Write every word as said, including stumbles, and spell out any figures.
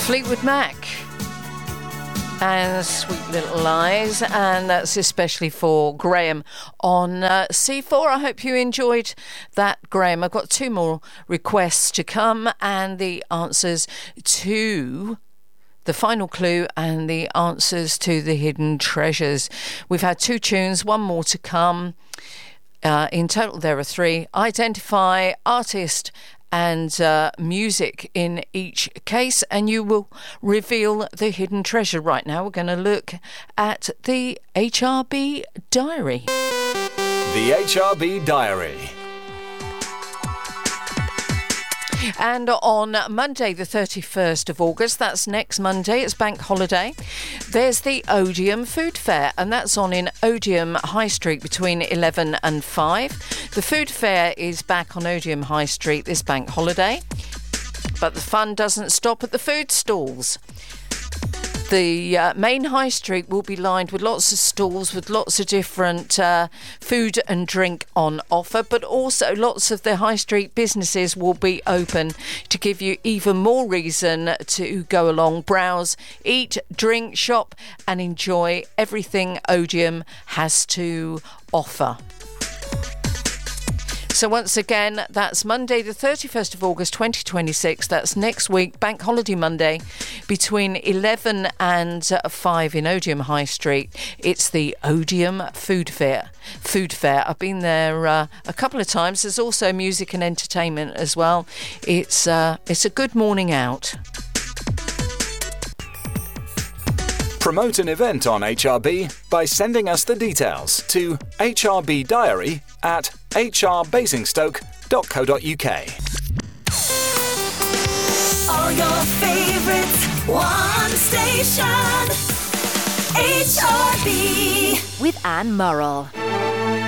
Fleetwood Mac and Sweet Little Lies, and that's especially for Graham on uh, C four. I hope you enjoyed that, Graham. I've got two more requests to come and the answers to the final clue and the answers to the hidden treasures. We've had two tunes, one more to come. Uh, in total there are three. Identify artist and uh, music in each case, and you will reveal the hidden treasure. Right now we're going to look at the H R B Diary. The H R B Diary. And on Monday the thirty-first of August, that's next Monday, it's bank holiday, there's the Odeum Food Fair, and that's on in Odeum High Street between eleven and five. The food fair is back on Odeum High Street this bank holiday, but the fun doesn't stop at the food stalls. The uh, main high street will be lined with lots of stalls with lots of different uh, food and drink on offer, but also lots of the high street businesses will be open to give you even more reason to go along, browse, eat, drink, shop and enjoy everything Odeum has to offer. So once again, that's Monday the thirty-first of August twenty twenty-six. That's next week, Bank Holiday Monday, between eleven and five in Odeum High Street. It's the Odeum Food Fair. Food Fair. I've been there uh, a couple of times. There's also music and entertainment as well. It's uh, it's a good morning out. Promote an event on H R B by sending us the details to H R B Diary at h r basingstoke dot co dot u k. All your favorites, one station, H R B. With Anne Murrell.